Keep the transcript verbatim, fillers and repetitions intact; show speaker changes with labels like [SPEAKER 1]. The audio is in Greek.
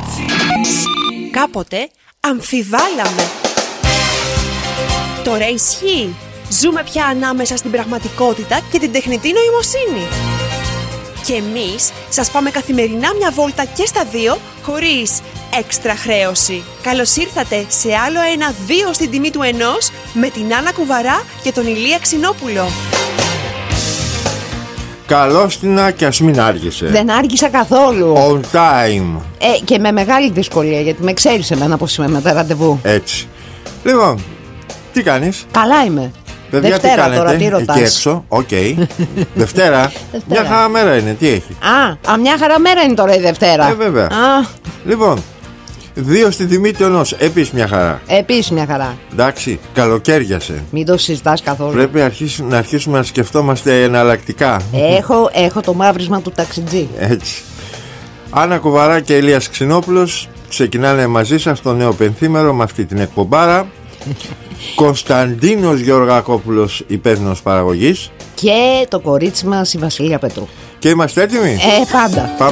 [SPEAKER 1] Κάποτε αμφιβάλαμε. Τώρα ισχύει. Ζούμε πια ανάμεσα στην πραγματικότητα και την τεχνητή νοημοσύνη. Και εμείς σας πάμε καθημερινά μια βόλτα και στα δύο, χωρίς έξτρα χρέωση. Καλώς ήρθατε σε άλλο ένα δύο στην τιμή του ενός, με την Άννα Κουβαρά και τον Ηλία Ξινόπουλο.
[SPEAKER 2] Καλώς την και ας μην άργησε.
[SPEAKER 3] Δεν άργησα καθόλου.
[SPEAKER 2] On time.
[SPEAKER 3] Ε, και με μεγάλη δυσκολία, γιατί με ξέρεις εμένα πως είμαι με τα ραντεβού.
[SPEAKER 2] Έτσι. Λοιπόν, τι κάνεις?
[SPEAKER 3] Καλά είμαι.
[SPEAKER 2] Παιδιά,
[SPEAKER 3] Δευτέρα,
[SPEAKER 2] τι κάνετε
[SPEAKER 3] τώρα, τι ρωτάς?
[SPEAKER 2] εκεί έξω? Οκ. okay. Δευτέρα. Μια χαρά μέρα είναι, τι έχει?
[SPEAKER 3] Α, α, μια χαρά μέρα είναι τώρα η Δευτέρα.
[SPEAKER 2] Ε, βέβαια.
[SPEAKER 3] Α.
[SPEAKER 2] Λοιπόν, δύο στην τιμή του ενός. Επίσης μια χαρά.
[SPEAKER 3] Επίσης μια χαρά.
[SPEAKER 2] Εντάξει, καλοκαίριασε.
[SPEAKER 3] Μην το συζητάς καθόλου.
[SPEAKER 2] Πρέπει αρχίσει, να αρχίσουμε να σκεφτόμαστε εναλλακτικά.
[SPEAKER 3] Έχω, έχω το μαύρισμα του ταξιτζή.
[SPEAKER 2] Έτσι. Άννα Κουβαρά και Ηλίας Ξινόπουλος ξεκινάνε μαζί σας το νέο πενθήμερο με αυτή την εκπομπάρα. Κωνσταντίνος Γεωργακόπουλος, υπεύθυνος παραγωγής.
[SPEAKER 3] Και το κορίτσι μας η Βασιλεία Πετρού.
[SPEAKER 2] Και είμαστε έτοιμοι?
[SPEAKER 3] Ε, πάντα.
[SPEAKER 2] Πάμε.